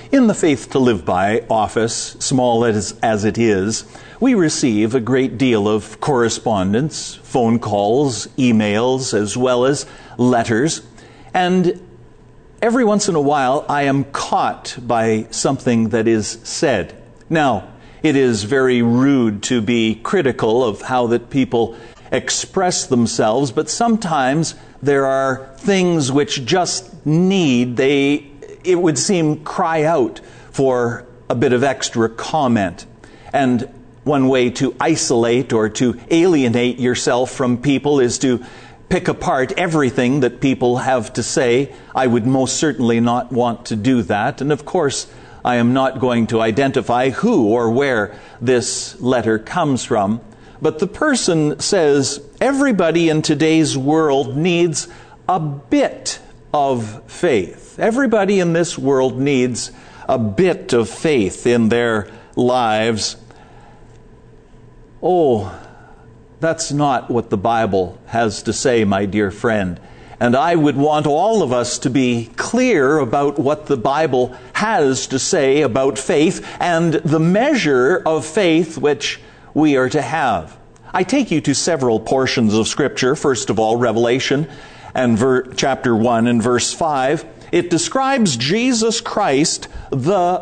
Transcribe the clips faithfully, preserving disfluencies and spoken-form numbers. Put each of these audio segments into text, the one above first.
In the Faith to Live By office, small as, as it is, we receive a great deal of correspondence, phone calls, emails, as well as letters. And every once in a while, I am caught by something that is said. Now, it is very rude to be critical of how that people express themselves, but sometimes there are things which just need, they, it would seem, cry out for a bit of extra comment. And one way to isolate or to alienate yourself from people is to pick apart everything that people have to say. I would most certainly not want to do that. And of course, I am not going to identify who or where this letter comes from. But the person says, everybody in today's world needs a bit of faith. Everybody in this world needs a bit of faith in their lives. Oh, that's not what the Bible has to say, my dear friend. And I would want all of us to be clear about what the Bible has to say about faith and the measure of faith which we are to have. I take you to several portions of Scripture. First of all, Revelation and ver- chapter one and verse five. It describes Jesus Christ, the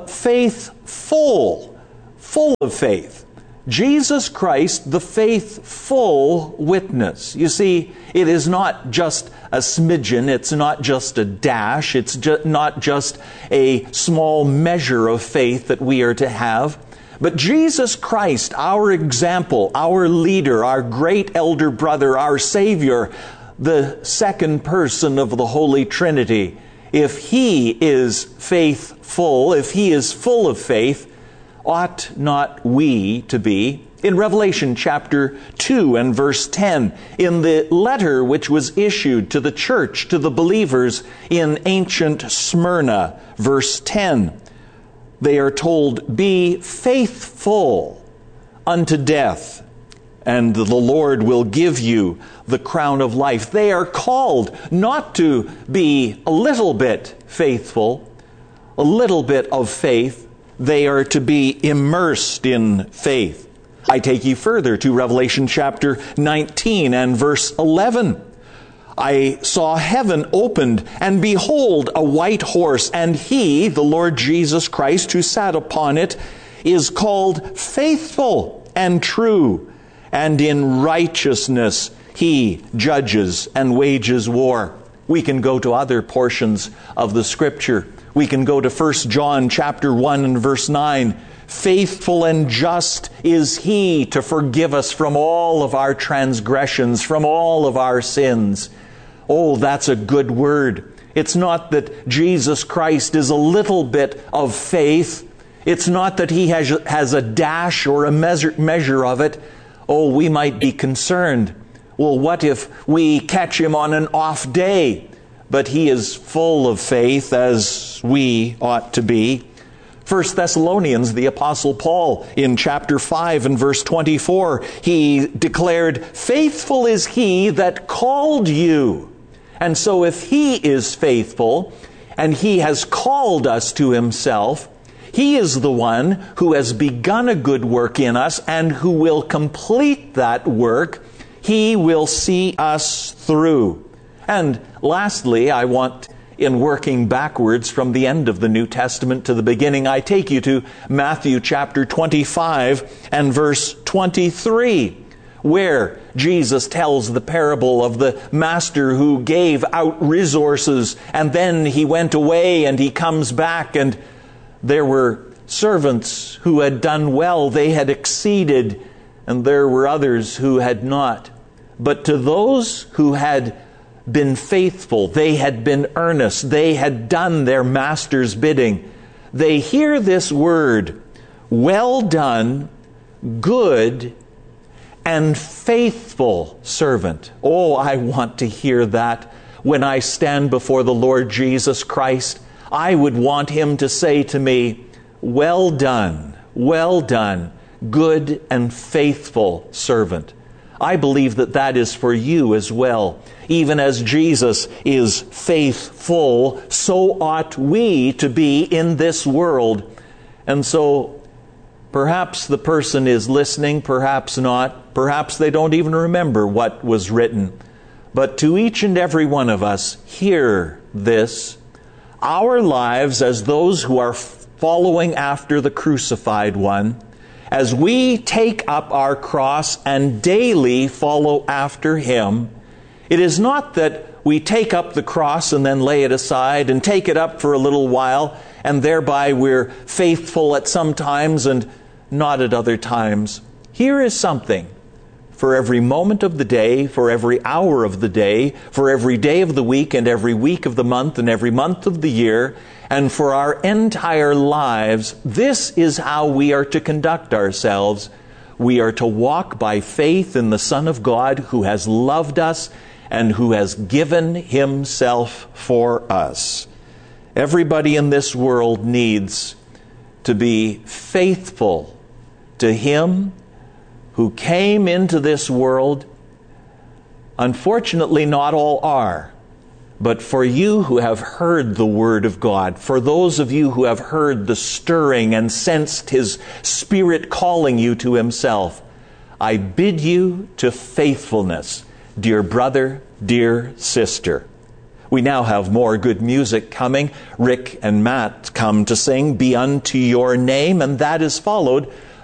faithful, full of faith. Jesus Christ, the faithful witness. You see, it is not just a smidgen, it's not just a dash, it's ju- not just a small measure of faith that we are to have. But Jesus Christ, our example, our leader, our great elder brother, our Savior, the second person of the Holy Trinity, if He is faithful, if He is full of faith, ought not we to be? In Revelation chapter two and verse ten, in the letter which was issued to the church, to the believers in ancient Smyrna, verse ten, they are told, be faithful unto death, and the Lord will give you the crown of life. They are called not to be a little bit faithful, a little bit of faith. They are to be immersed in faith. I take you further to Revelation chapter nineteen and verse eleven. I saw heaven opened, and behold, a white horse, and He, the Lord Jesus Christ, who sat upon it, is called Faithful and True, and in righteousness He judges and wages war. We can go to other portions of the Scripture. We can go to First John chapter one and verse nine. Faithful and just is He to forgive us from all of our transgressions, from all of our sins. Oh, that's a good word. It's not that Jesus Christ is a little bit of faith. It's not that He has, has a dash or a measure, measure of it. Oh, we might be concerned. Well, what if we catch Him on an off day? But He is full of faith, as we ought to be. First Thessalonians, the Apostle Paul, in chapter five and verse twenty-four, he declared, faithful is He that called you. And so if He is faithful, and He has called us to Himself, He is the one who has begun a good work in us, and who will complete that work. He will see us through. And lastly, I want, in working backwards from the end of the New Testament to the beginning, I take you to Matthew chapter twenty-five and verse twenty-three, where Jesus tells the parable of the master who gave out resources, and then he went away and he comes back, and there were servants who had done well, they had exceeded, and there were others who had not. But to those who had been faithful, they had been earnest, they had done their master's bidding, they hear this word, well done, good and faithful servant. Oh, I want to hear that when I stand before the Lord Jesus Christ. I would want Him to say to me, well done, well done, good and faithful servant. I believe that that is for you as well. Even as Jesus is faithful, so ought we to be in this world. And so perhaps the person is listening, perhaps not. Perhaps they don't even remember what was written. But to each and every one of us, hear this. Our lives as those who are following after the crucified one, as we take up our cross and daily follow after him, it is not that we take up the cross and then lay it aside and take it up for a little while and thereby we're faithful at some times and not at other times. Here is something for every moment of the day, for every hour of the day, for every day of the week and every week of the month and every month of the year, and for our entire lives. This is how we are to conduct ourselves. We are to walk by faith in the Son of God who has loved us and who has given himself for us. Everybody in this world needs to be faithful to him who came into this world. Unfortunately, not all are. But for you who have heard the Word of God, for those of you who have heard the stirring and sensed his Spirit calling you to himself, I bid you to faithfulness, dear brother, dear sister. We now have more good music coming. Rick and Matt come to sing Be Unto Your Name, and that is followed